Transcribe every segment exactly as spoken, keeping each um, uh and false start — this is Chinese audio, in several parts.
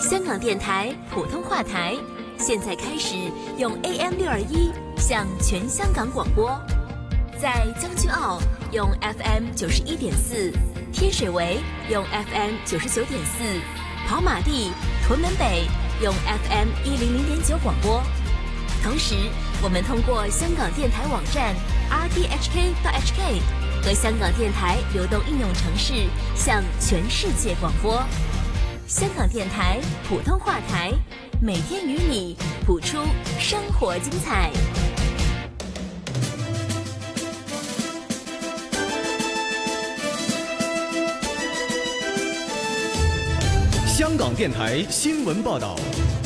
香港电台普通话台，现在开始用 A M 六二一向全香港广播，在将军澳用 F M 九十一点四，天水围用 F M 九十九点四，跑马地、屯门北用 F M 一零零点九广播。同时，我们通过香港电台网站 r t h k dot h k 和香港电台流动应用程式向全世界广播。香港电台普通话台，每天与你谱出生活精彩。 香港电台新闻报道。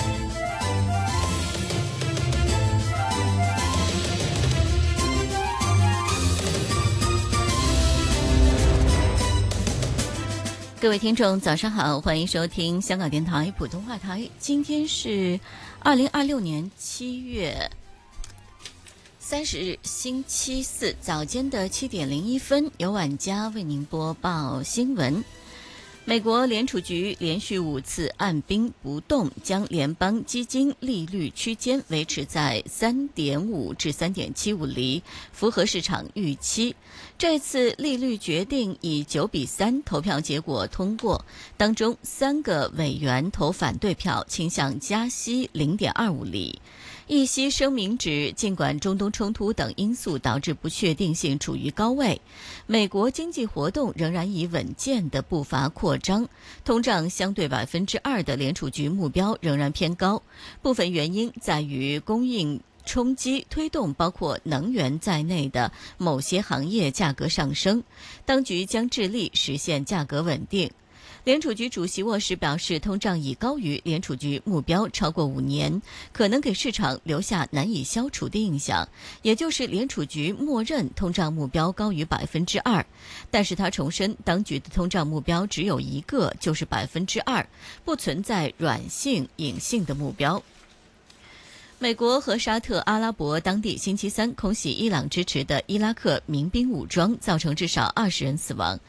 各位听众早上好，欢迎收听香港电台普通话台。今天是二零二六年七月三十日星期四早间的七点零一分，由婉佳为您播报新闻。美国联储局连续五次按兵不动，将联邦基金利率区间维持在 三点五 至 三点七五 厘，符合市场预期。这次利率决定以九比三投票结果通过，当中三个委员投反对票，倾向加息 零点二五 厘。议息声明指，尽管中东冲突等因素导致不确定性处于高位，美国经济活动仍然以稳健的步伐扩张，通胀相对 百分之二 的联储局目标仍然偏高，部分原因在于供应冲击推动包括能源在内的某些行业价格上升，当局将致力实现价格稳定。联储局主席沃什表示，通胀已高于联储局目标超过五年，可能给市场留下难以消除的印象，也就是联储局默认通胀目标高于 百分之二， 但是他重申当局的通胀目标只有一个，就是 百分之二， 不存在软性隐性的目标。美国和沙特阿拉伯当地星期三空袭伊朗支持的伊拉克民兵武装，造成至少二十人死亡。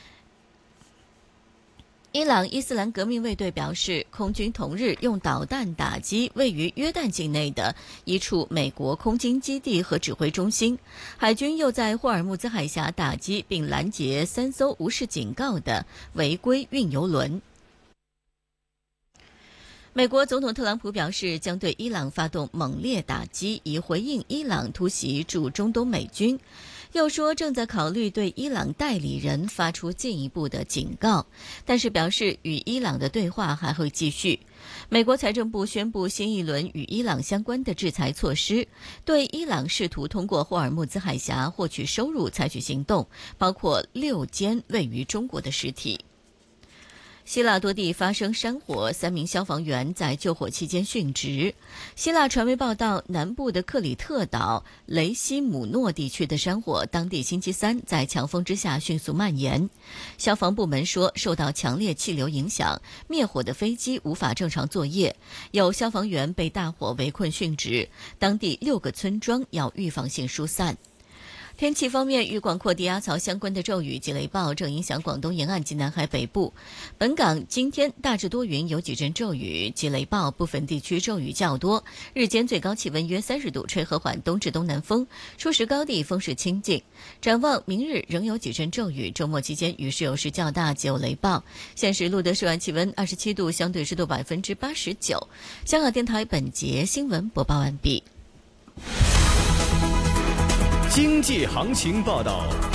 伊朗伊斯兰革命卫队表示，空军同日用导弹打击位于约旦境内的一处美国空军基地和指挥中心，海军又在霍尔木兹海峡打击并拦截三艘无视警告的违规运油轮。美国总统特朗普表示，将对伊朗发动猛烈打击，以回应伊朗突袭驻中东美军，又说正在考虑对伊朗代理人发出进一步的警告，但是表示与伊朗的对话还会继续。美国财政部宣布新一轮与伊朗相关的制裁措施，对伊朗试图通过霍尔木兹海峡获取收入采取行动，包括六间位于中国的实体。希腊多地发生山火，三名消防员在救火期间殉职。希腊传媒报道，南部的克里特岛雷西姆诺地区的山火，当地星期三在强风之下迅速蔓延。消防部门说，受到强烈气流影响，灭火的飞机无法正常作业，有消防员被大火围困殉职，当地六个村庄要预防性疏散。天气方面，与广阔低压槽相关的骤雨及雷暴正影响广东沿岸及南海北部。本港今天大致多云，有几阵骤雨及雷暴，部分地区骤雨较多。日间最高气温约三十度，吹和缓东至东南风，初时高地风势清劲。展望明日仍有几阵骤雨，周末期间雨势有时较大，及有雷暴。现时录得室外气温二十七度，相对湿度百分之八十九。香港电台本节新闻播报完毕。 经济行情报道。